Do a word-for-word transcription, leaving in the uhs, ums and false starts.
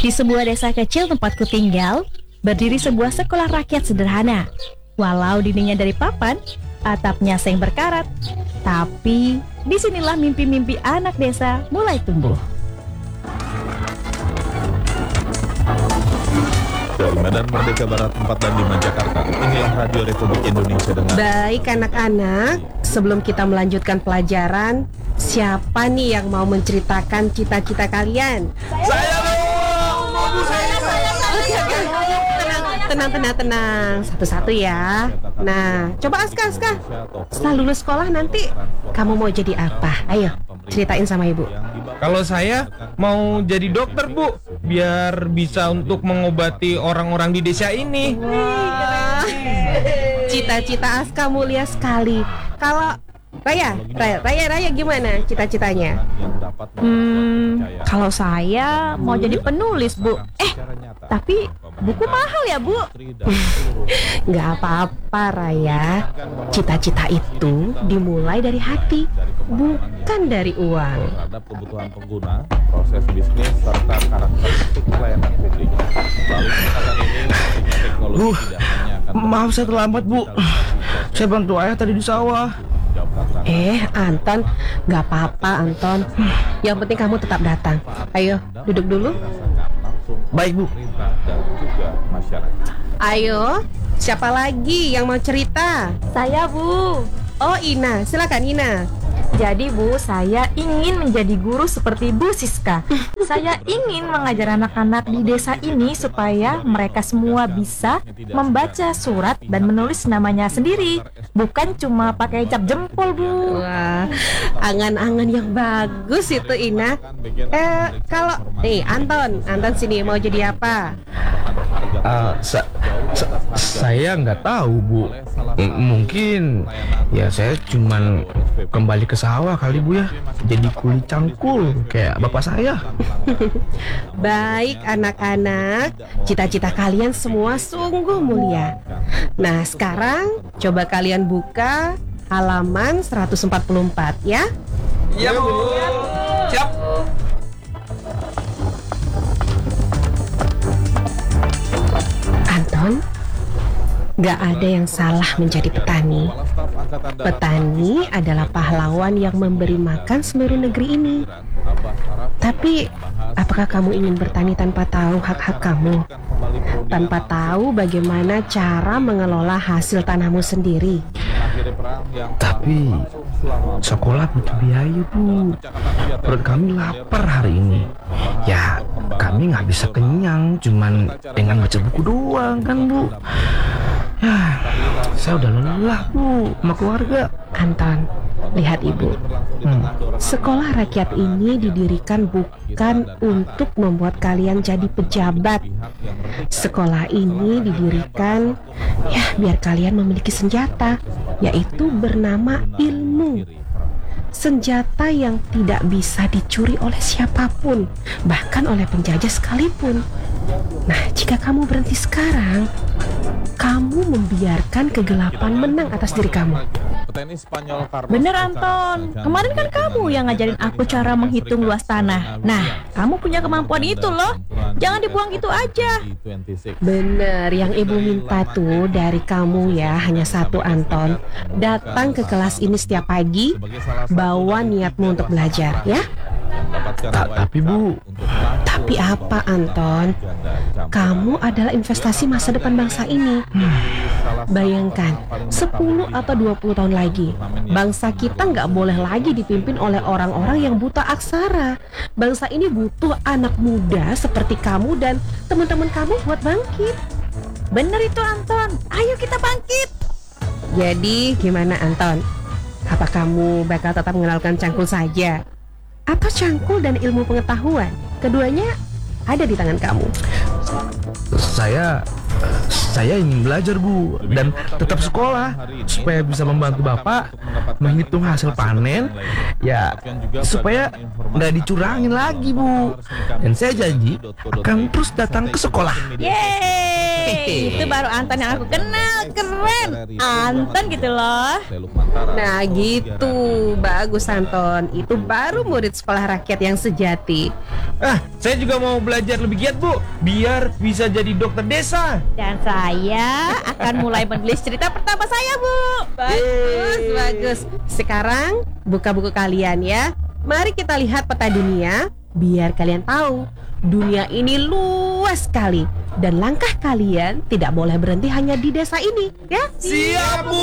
Di sebuah desa kecil tempatku tinggal, berdiri sebuah sekolah rakyat sederhana. Walau dindingnya dari papan, atapnya seng berkarat, tapi disinilah mimpi-mimpi anak desa mulai tumbuh. Dari Medan Merdeka Barat empat dan lima Jakarta, inilah Radio Republik Indonesia dengan... Baik anak-anak, sebelum kita melanjutkan pelajaran, siapa nih yang mau menceritakan cita-cita kalian? Saya Bu! Bu, saya, saya, Oke, oke. Tenang, tenang, tenang, tenang. Satu-satu ya. Nah, coba Aska, Aska. Setelah lulus sekolah nanti, kamu mau jadi apa? Ayo, ceritain sama ibu. Kalau saya mau jadi dokter, Bu, biar bisa untuk mengobati orang-orang di desa ini. Wah, cita-cita Aska mulia sekali. Kalau Raya, Raya, Raya, Raya gimana cita-citanya? Hmm, kalau saya mau jadi penulis, Bu. Eh, tapi buku mahal ya, Bu? Nggak apa-apa, Raya. Cita-cita itu dimulai dari hati, bukan dari uang. Terhadap kebutuhan pengguna, proses bisnis, serta karakteristik pelayanan publik. Melalui kesempatan ini, teknologi Bu, tidak hanya akan maaf saya terlambat, Bu. Saya bantu ayah tadi di sawah. Eh, Anton, nggak apa-apa, Anton. Yang penting kamu tetap datang. Ayo, duduk dulu. Baik, Bu. pemerintah dan juga masyarakat. Ayo, siapa lagi yang mau cerita? Saya, Bu. Oh, Ina, silakan Ina. Jadi, Bu, saya ingin menjadi guru seperti Bu Siska. Saya ingin mengajar anak-anak di desa ini supaya mereka semua bisa membaca surat dan menulis namanya sendiri, bukan cuma pakai cap jempol, Bu. Wah, angan-angan yang bagus itu, Ina. Eh, kalau nih Anton, Anton sini mau jadi apa? Uh, sa- sa- saya nggak tahu, Bu. M- mungkin ya saya cuman kembali ke sawah kali, Bu, ya. Jadi kuli cangkul kayak bapak saya. Baik anak-anak, cita-cita kalian semua sungguh mulia. Nah, sekarang coba kalian buka halaman seratus empat puluh empat ya. Iya, Bu. Siap. Anton, gak ada yang salah menjadi petani. Petani adalah pahlawan yang memberi makan seluruh negeri ini. Tapi, apakah kamu ingin bertani tanpa tahu hak-hak kamu? Tanpa tahu bagaimana cara mengelola hasil tanahmu sendiri? Tapi sekolah butuh biaya, Bu. Perut kami lapar hari ini. Ya, kami nggak bisa kenyang cuman dengan baca buku doang, kan, Bu? Ya, saya udah lelah, Bu, sama keluarga. Anton, lihat ibu. Hmm. Sekolah rakyat ini didirikan bukan untuk membuat kalian jadi pejabat. Sekolah ini didirikan ya biar kalian memiliki senjata, yaitu bernama ilmu. Senjata yang tidak bisa dicuri oleh siapapun, bahkan oleh penjajah sekalipun. Nah, jika kamu berhenti sekarang, kamu membiarkan kegelapan menang atas diri kamu. Bener, Anton. Kemarin kan kamu yang ngajarin aku cara menghitung luas tanah. Nah, kamu punya kemampuan itu loh. Jangan dibuang gitu aja. Bener, yang ibu minta tuh dari kamu ya hanya satu, Anton. Datang ke kelas ini setiap pagi, bawa niatmu untuk belajar ya. Ta- Tapi, Bu, Tapi apa, Anton? Kamu adalah investasi masa depan bangsa ini. Bayangkan, sepuluh atau dua puluh tahun lagi, bangsa kita nggak boleh lagi dipimpin oleh orang-orang yang buta aksara. Bangsa ini butuh anak muda seperti kamu dan teman-teman kamu buat bangkit. Bener itu, Anton. Ayo kita bangkit. Jadi gimana, Anton? Apa kamu bakal tetap mengenalkan cangkul saja? Atau cangkul dan ilmu pengetahuan? Keduanya ada di tangan kamu. saya saya ingin belajar Bu dan tetap sekolah supaya bisa membantu Bapak menghitung hasil panen, ya supaya nggak dicurangin lagi Bu. Dan saya janji akan terus datang ke sekolah. Yeay, itu baru Anton yang aku kenal, keren. Anton gitu loh. Nah gitu, bagus Anton. Itu baru murid sekolah rakyat yang sejati. Ah, saya juga mau belajar lebih giat Bu, biar bisa jadi dokter desa. Dan saya akan mulai menulis cerita pertama saya, Bu. Bagus, bagus. Sekarang buka buku kalian ya. Mari kita lihat peta dunia, biar kalian tahu dunia ini luas sekali dan langkah kalian tidak boleh berhenti hanya di desa ini, ya? Siap Bu.